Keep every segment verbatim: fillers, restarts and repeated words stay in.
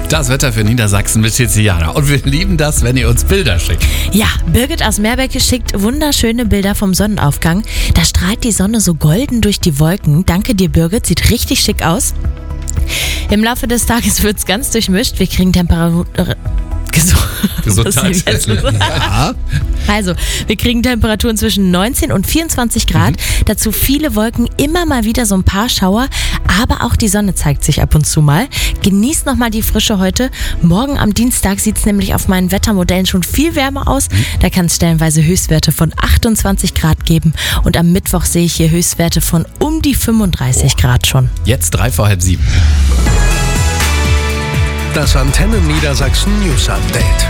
Das Wetter für Niedersachsen mit Tiziana. Und wir lieben das, wenn ihr uns Bilder schickt. Ja, Birgit aus Meerbeck schickt wunderschöne Bilder vom Sonnenaufgang. Da strahlt die Sonne so golden durch die Wolken. Danke dir, Birgit. Sieht richtig schick aus. Im Laufe des Tages wird es ganz durchmischt. Wir kriegen Temperatur... Gesundheit. Ja. Also, wir kriegen Temperaturen zwischen neunzehn und vierundzwanzig Grad. Mhm. Dazu viele Wolken, immer mal wieder so ein paar Schauer. Aber auch die Sonne zeigt sich ab und zu mal. Genießt nochmal die Frische heute. Morgen am Dienstag sieht es nämlich auf meinen Wettermodellen schon viel wärmer aus. Mhm. Da kann es stellenweise Höchstwerte von achtundzwanzig Grad geben. Und am Mittwoch sehe ich hier Höchstwerte von um die fünfunddreißig oh. Grad schon. Jetzt drei vor halb sieben. Das Antenne Niedersachsen News Update.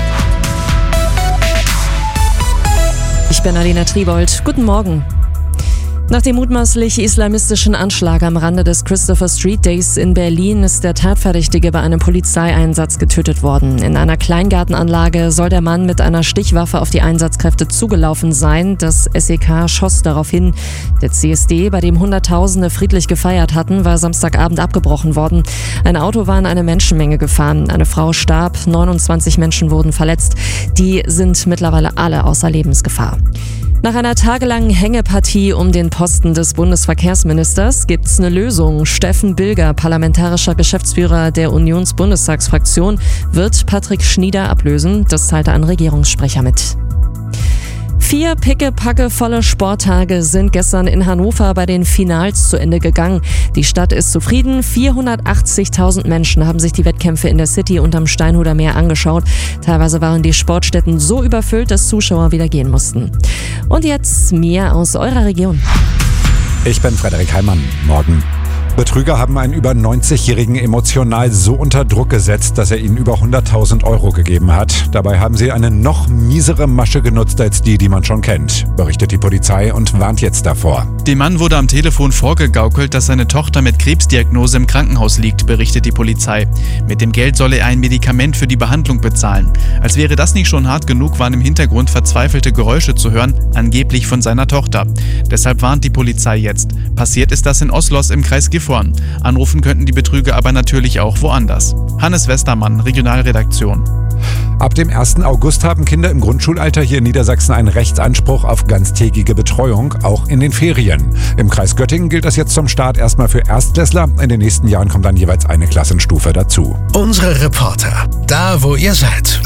Ich bin Alina Triebold. Guten Morgen. Nach dem mutmaßlich islamistischen Anschlag am Rande des Christopher Street Days in Berlin ist der Tatverdächtige bei einem Polizeieinsatz getötet worden. In einer Kleingartenanlage soll der Mann mit einer Stichwaffe auf die Einsatzkräfte zugelaufen sein. Das S E K schoss darauf hin. Der C S D, bei dem Hunderttausende friedlich gefeiert hatten, war Samstagabend abgebrochen worden. Ein Auto war in eine Menschenmenge gefahren. Eine Frau starb, neunundzwanzig Menschen wurden verletzt. Die sind mittlerweile alle außer Lebensgefahr. Nach einer tagelangen Hängepartie um den Posten des Bundesverkehrsministers gibt's eine Lösung. Steffen Bilger, parlamentarischer Geschäftsführer der Unionsbundestagsfraktion, wird Patrick Schnieder ablösen. Das teilte ein Regierungssprecher mit. Vier pickepackevolle Sporttage sind gestern in Hannover bei den Finals zu Ende gegangen. Die Stadt ist zufrieden. vierhundertachtzigtausend Menschen haben sich die Wettkämpfe in der City und am Steinhuder Meer angeschaut. Teilweise waren die Sportstätten so überfüllt, dass Zuschauer wieder gehen mussten. Und jetzt mehr aus eurer Region. Ich bin Frederik Heimann. Morgen. Betrüger haben einen über neunzigjährigen emotional so unter Druck gesetzt, dass er ihnen über hunderttausend Euro gegeben hat. Dabei haben sie eine noch miesere Masche genutzt als die, die man schon kennt, berichtet die Polizei und warnt jetzt davor. Dem Mann wurde am Telefon vorgegaukelt, dass seine Tochter mit Krebsdiagnose im Krankenhaus liegt, berichtet die Polizei. Mit dem Geld solle er ein Medikament für die Behandlung bezahlen. Als wäre das nicht schon hart genug, waren im Hintergrund verzweifelte Geräusche zu hören, angeblich von seiner Tochter. Deshalb warnt die Polizei jetzt. Passiert ist das in Oslos im Kreis Gifhorn. Anrufen könnten die Betrüger aber natürlich auch woanders. Hannes Westermann, Regionalredaktion. Ab dem ersten August haben Kinder im Grundschulalter hier in Niedersachsen einen Rechtsanspruch auf ganztägige Betreuung, auch in den Ferien. Im Kreis Göttingen gilt das jetzt zum Start erstmal für Erstklässler. In den nächsten Jahren kommt dann jeweils eine Klassenstufe dazu. Unsere Reporter, da wo ihr seid.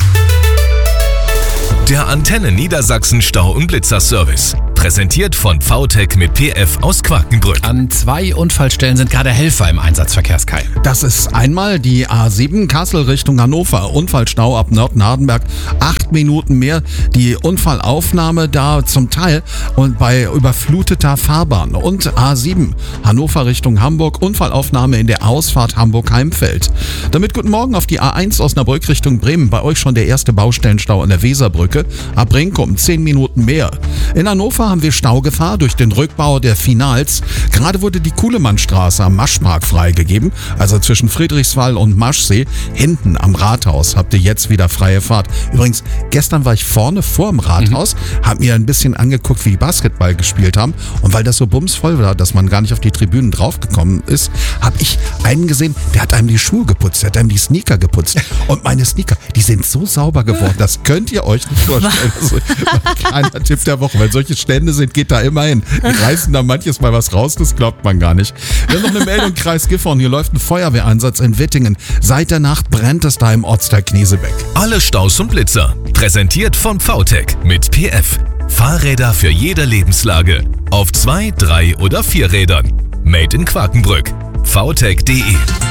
Der Antenne Niedersachsen Stau- und Blitzerservice. Präsentiert von V T E C mit P F aus Quakenbrück. An zwei Unfallstellen sind gerade Helfer im Einsatz, Verkehrskai. Das ist einmal die A sieben Kassel Richtung Hannover. Unfallstau ab Nörten-Hardenberg. Acht Minuten mehr. Die Unfallaufnahme da zum Teil und bei überfluteter Fahrbahn. Und A sieben Hannover Richtung Hamburg. Unfallaufnahme in der Ausfahrt Hamburg-Heimfeld. Damit guten Morgen auf die A eins Osnabrück Richtung Bremen. Bei euch schon der erste Baustellenstau an der Weserbrücke. Ab Brinkum zehn Minuten mehr. In Hannover haben wir Staugefahr durch den Rückbau der Finals. Gerade wurde die Kuhlemannstraße am Maschpark freigegeben, also zwischen Friedrichswall und Maschsee. Hinten am Rathaus habt ihr jetzt wieder freie Fahrt. Übrigens, gestern war ich vorne vorm Rathaus, mhm. habe mir ein bisschen angeguckt, wie die Basketball gespielt haben. Und weil das so bumsvoll war, dass man gar nicht auf die Tribünen draufgekommen ist, habe ich einen gesehen, der hat einem die Schuhe geputzt, der hat einem die Sneaker geputzt. Und meine Sneaker, die sind so sauber geworden, das könnt ihr euch nicht vorstellen. Das ist ein kleiner Tipp der Woche, weil solche Stände sind, geht da immer hin. Die reißen da manches Mal was raus, das glaubt man gar nicht. Wir haben noch eine Meldung, Kreis Gifhorn. Hier läuft ein Feuerwehreinsatz in Wittingen. Seit der Nacht brennt es da im Ortsteil Knesebeck. Alle Staus und Blitzer. Präsentiert von V T E C mit P F. Fahrräder für jede Lebenslage. Auf zwei, drei oder vier Rädern. Made in Quakenbrück. V T E C punkt de